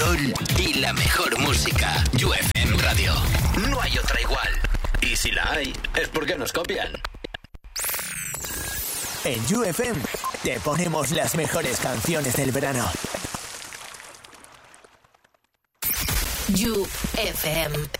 sol y la mejor música. UFM Radio. No hay otra igual. Y si la hay, es porque nos copian. En UFM te ponemos las mejores canciones del verano. UFM.